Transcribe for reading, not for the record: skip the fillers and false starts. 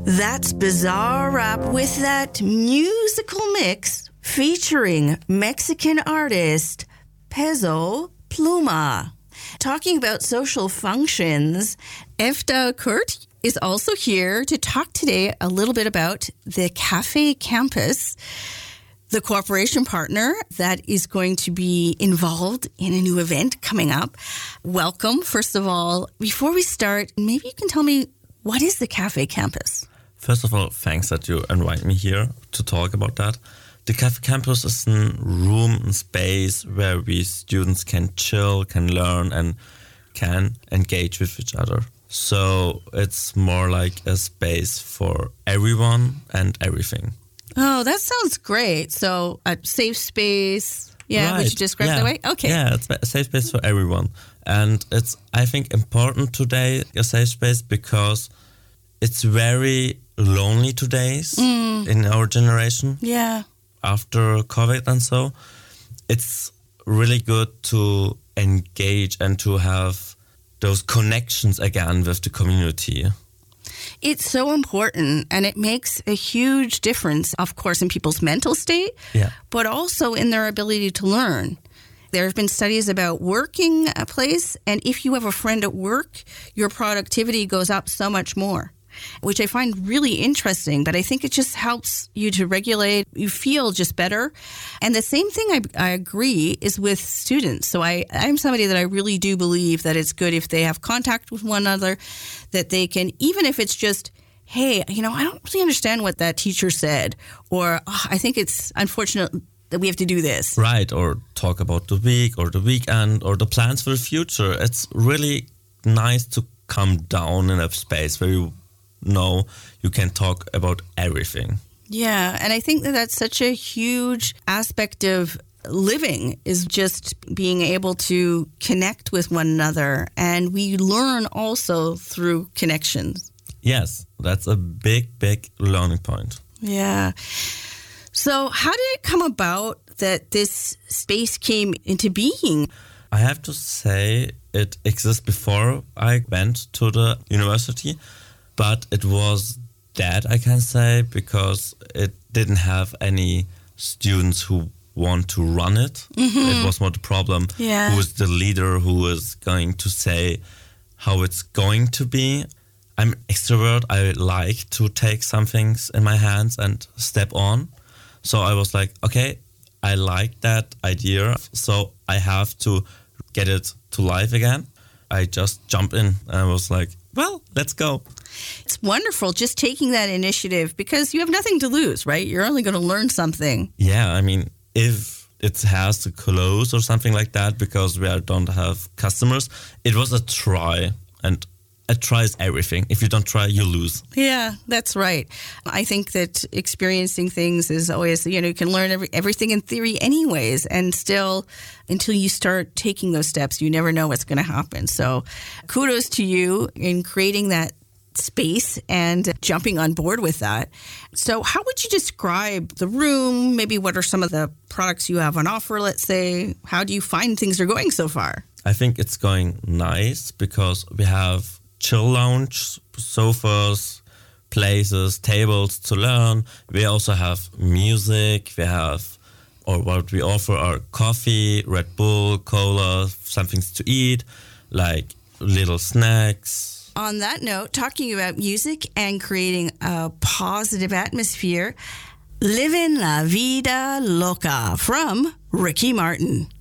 That's Bizarre Rap with that musical mix featuring Mexican artist Peso Pluma. Talking about social functions, Efta Kurt is also here to talk today a little bit about the Cafe Campus, the cooperation partner that is going to be involved in a new event coming up. Welcome, first of all. Before we start, maybe you can tell me, what is the Cafe Campus? First of all, thanks that you invite me here to talk about that. The Cafe Campus is a room and space where we students can chill, can learn, and can engage with each other. So it's more like a space for everyone and everything. Oh, that sounds great. So a safe space. Yeah, right. Would you describe it that way? Okay. Yeah, it's a safe space for everyone. And it's, I think, important today, a safe space, because it's very lonely today in our generation. Yeah. After COVID and so, it's really good to engage and to have those connections again with the community. It's so important, and it makes a huge difference, of course, in people's mental state, but also in their ability to learn. There have been studies about working a place, and if you have a friend at work, your productivity goes up so much more, which I find really interesting. But I think it just helps you to regulate. You feel just better. And the same thing I agree is with students. So I'm somebody that I really do believe that it's good if they have contact with one another, that they can, even if it's just, hey, I don't really understand what that teacher said, or I think it's unfortunate that we have to do this. Right, or talk about the week or the weekend or the plans for the future. It's really nice to come down in a space where you know you can talk about everything. Yeah, and I think that that's such a huge aspect of living, is just being able to connect with one another. And we learn also through connections. Yes, that's a big learning point. Yeah. So how did it come about that this space came into being? I have to say it exists before I went to the university, but it was dead, I can say, because it didn't have any students who want to run it. Mm-hmm. It was more the problem. Yeah. Who is the leader who is going to say how it's going to be? I'm extrovert. I like to take some things in my hands and step on. So I was like, okay, I like that idea, so I have to get it to life again. I just jumped in and I was like, well, let's go. It's wonderful just taking that initiative, because you have nothing to lose, right? You're only going to learn something. Yeah, I mean, if it has to close or something like that because we don't have customers, it was a try, and a try is everything. If you don't try, you lose. Yeah, that's right. I think that experiencing things is always, you can learn everything in theory anyways, and still, until you start taking those steps, you never know what's going to happen. So kudos to you in creating that space and jumping on board with that. So how would you describe the room? Maybe what are some of the products you have on offer, let's say? How do you find things are going so far? I think it's going nice because we have chill lounge, sofas, places, tables to learn. We also have music. What we offer are coffee, Red Bull, cola, some things to eat, like little snacks. On that note, talking about music and creating a positive atmosphere, Livin' La Vida Loca from Ricky Martin.